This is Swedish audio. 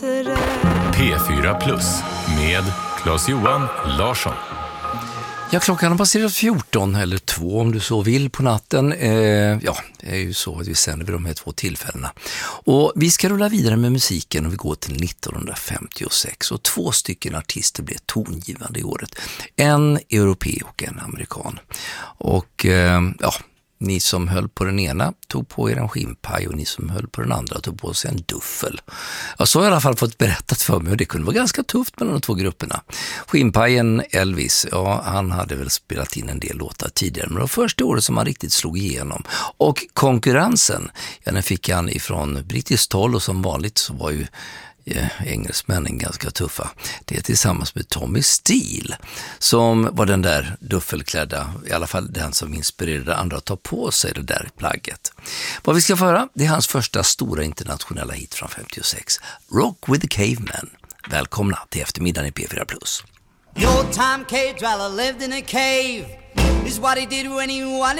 P4 Plus med Claes-Johan Larsson. Ja, klockan har passerat 14 eller 2 om du så vill på natten. Det är ju så att vi sänder vid de här 2 tillfällena. Och vi ska rulla vidare med musiken och vi går till 1956. Och 2 stycken artister blev tongivande i året. En europé och en amerikan. Och ni som höll på den ena tog på er en skinnpaj och ni som höll på den andra tog på sig en duffel. Så har jag i alla fall fått berättat för mig och det kunde vara ganska tufft mellan de 2 grupperna. Skinnpajen Elvis, han hade väl spelat in en del låtar tidigare men det var första året som han riktigt slog igenom. Och konkurrensen, den fick han ifrån brittiskt håll och som vanligt så var ju engelsmännen ganska tuffa. Det är tillsammans med Tommy Steele som var den där duffelklädda, i alla fall den som inspirerade andra att ta på sig det där plagget. Vad vi ska få höra, det är hans första stora internationella hit från 56, Rock with the Caveman. Välkomna till eftermiddagen i P4 Plus. The old time cave dweller lived in a cave. Is what he did when he wanted